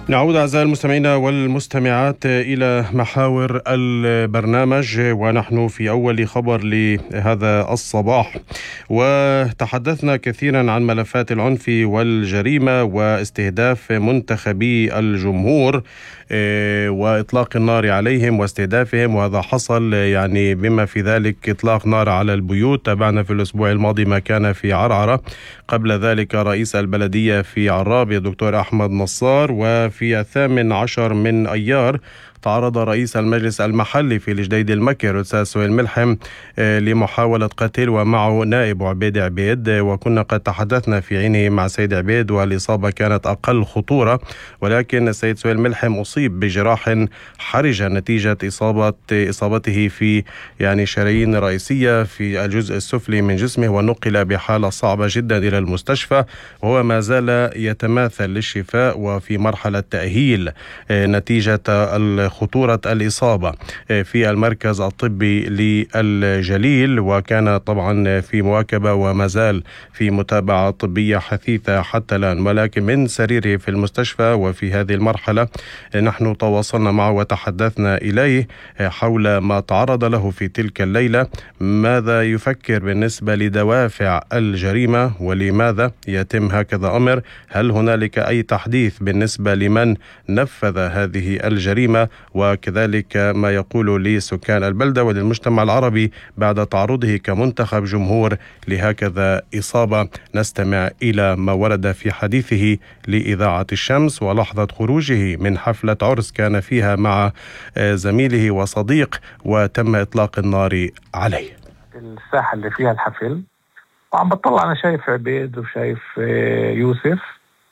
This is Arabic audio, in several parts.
نعود أعزائي المستمعين والمستمعات إلى محاور البرنامج، ونحن في أول خبر لهذا الصباح، وتحدثنا كثيرا عن ملفات العنف والجريمة واستهداف منتخبي الجمهور وإطلاق النار عليهم واستهدافهم، وهذا حصل يعني بما في ذلك إطلاق نار على البيوت. تابعنا في الأسبوع الماضي ما كان في عرعرة، قبل ذلك رئيس البلدية في عراب الدكتور أحمد نصار، وفي 18 من أيار تعرض رئيس المجلس المحلي في الجديد المكي الأستاذ سهيل ملحم لمحاولة قتل، ومعه نائب عبيد عبيد، وكنا قد تحدثنا في عينه مع سيد عبيد والإصابة كانت أقل خطورة، ولكن السيد سهيل ملحم أصيب بجراح حرجة نتيجة إصابته في يعني شرايين رئيسية في الجزء السفلي من جسمه، ونقل بحالة صعبة جدا إلى المستشفى، وهو ما زال يتماثل للشفاء وفي مرحلة تأهيل نتيجة خطورة الإصابة في المركز الطبي للجليل، وكان طبعا في مواكبة وما زال في متابعة طبية حثيثة حتى الآن، ولكن من سريره في المستشفى. وفي هذه المرحلة نحن تواصلنا معه وتحدثنا إليه حول ما تعرض له في تلك الليلة، ماذا يفكر بالنسبة لدوافع الجريمة ولماذا يتم هكذا أمر، هل هنالك أي تحديث بالنسبة لمن نفذ هذه الجريمة، وكذلك ما يقول لسكان البلدة وللمجتمع العربي بعد تعرضه كمنتخب جمهور لهكذا إصابة. نستمع إلى ما ورد في حديثه لإذاعة الشمس ولحظة خروجه من حفلة عرس كان فيها مع زميله وصديق وتم إطلاق النار عليه. الساحة اللي فيها الحفل، وعم بطلع أنا شايف عبيد وشايف يوسف،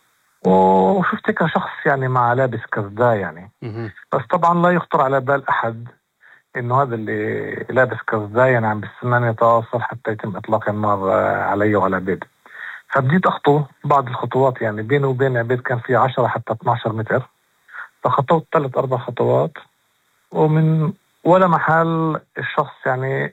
وشفت كشخص يعني مع لابس كزدة يعني. بس طبعا لا يخطر على بال أحد إنه هذا اللي لابس كزدة يعني عم بيستناني يتواصل حتى يتم إطلاق النار علي وعلى عبيد. فبديت أخطو بعض الخطوات، يعني بيني وبين عبيد كان في 10 حتى 12 متر، فخطوت 3-4 خطوات، ومن ولا محل الشخص يعني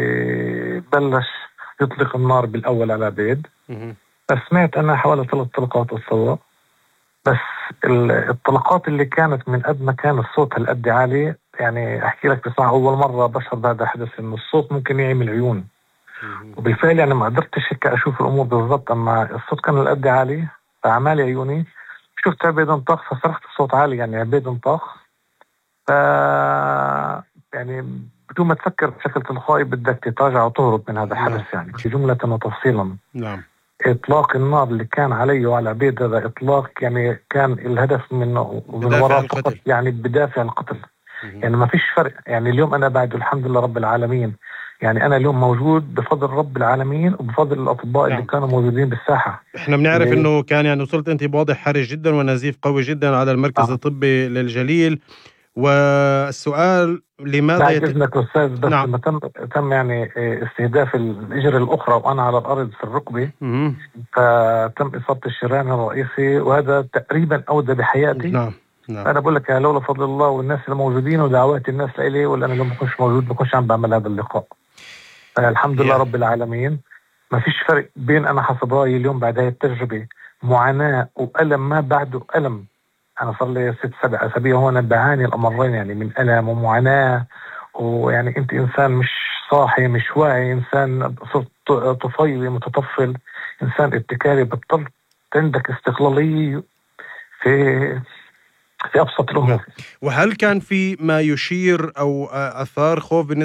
بلش يطلق النار بالأول على عبيد. فسمعت أنا حوالي 3 طلقات الصوت، بس الطلقات اللي كانت من قد ما كان الصوت هالقد عالي، يعني أحكي لك بصراحة أول مرة بشعر بهذا الحدث إنه الصوت ممكن يعمل عيون، وبالفعل يعني ما قدرتش هيك أشوف الأمور بالضبط، أما الصوت كان هالقد عالي فعمالي عيوني. شفت عبيد انطخ فصرخت بصوت عالي، يعني عبيد انطخ. ف يعني بدون ما تفكر بشكل تلقائي بدك تتراجع وتهرب من هذا الحدث، يعني في جملة وتفصيلا. نعم. إطلاق النار اللي كان علي وعلى عبيد هذا إطلاق يعني كان الهدف منه من وراء فقط يعني بدافع القتل. يعني ما فيش فرق، يعني اليوم أنا بعد الحمد لله رب العالمين، يعني أنا اليوم موجود بفضل رب العالمين وبفضل الأطباء اللي كانوا موجودين بالساحة. احنا بنعرف انه كان يعني وصلت انت بوضع حرج جدا ونزيف قوي جدا على المركز الطبي للجليل، والسؤال لماذا بعد إذنك أستاذ بس نعم. لما تم يعني استهداف الإجر الأخرى وأنا على الأرض في الركبة، فتم إصابة الشريان الرئيسي، وهذا تقريبا أودى بحياتي. نعم. أنا بقول لك لولا فضل الله والناس الموجودين ودعوات الناس لإلي، ولا أنا لو ما كنتش موجود ما كنتش عم بعمل هذا اللقاء. الحمد لله رب العالمين. ما فيش فرق بين أنا حسب رأيي اليوم بعد هاي التجربة معاناة وألم ما بعده ألم. أنا صار لي 6-7 أسابيع هون بعاني الأمرين، يعني من ألم ومعاناة، ويعني أنت إنسان مش صاحي مش واعي، إنسان صرت طفيلي متطفل، إنسان ابتكاري، بطلت عندك استقلالية في أبسط الأمور. وهل كان في ما يشير أو أثار خوف